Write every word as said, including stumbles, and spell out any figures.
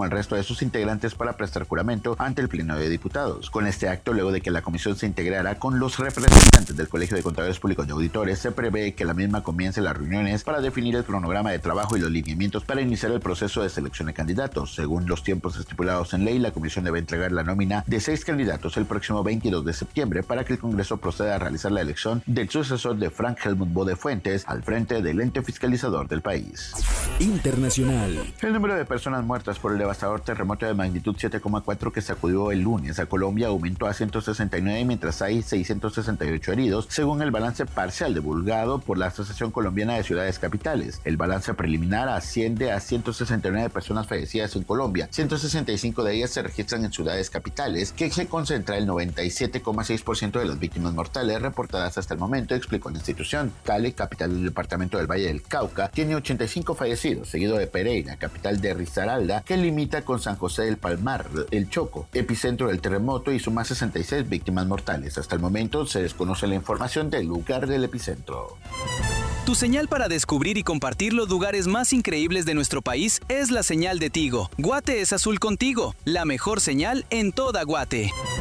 como el resto de sus integrantes para prestar juramento ante el Pleno de Diputados. Con este acto, luego de que la comisión se integrara con los representantes del Colegio de Contadores Públicos y Auditores, se prevé que la misma comience las reuniones para definir el cronograma de trabajo y los lineamientos para iniciar el proceso de selección de candidatos. Según los tiempos estipulados en ley, la comisión debe entregar la nómina de seis candidatos el próximo veintidós de septiembre para que el Congreso proceda a realizar la elección del sucesor de Frank Helmut Bodefuentes al frente del ente fiscalizador del país. Internacional. El número de personas muertas por el devastador terremoto de magnitud siete coma cuatro que sacudió el lunes a Colombia aumentó a ciento sesenta y nueve, mientras hay seiscientos sesenta y ocho heridos, según el balance parcial divulgado por la Asociación Colombiana de Ciudades Capitales. El balance preliminar asciende a ciento sesenta y nueve personas fallecidas en Colombia. ciento sesenta y cinco de ellas se registran en ciudades capitales, que se concentra el noventa y siete coma seis por ciento de las víctimas mortales reportadas hasta el momento, explicó la institución. Cali, capital del departamento del Valle del Cauca, tiene ochenta y cinco fallecidos, seguido de Pereira, capital de Risaralda, que limita con San José del Palmar, el Choco, epicentro del terremoto, y suma sesenta y seis víctimas mortales. Hasta el momento se desconoce la información del lugar del epicentro. Tu señal para descubrir y compartir los lugares más increíbles de nuestro país es la señal de Tigo. Guate es azul contigo, la mejor señal en toda Guate.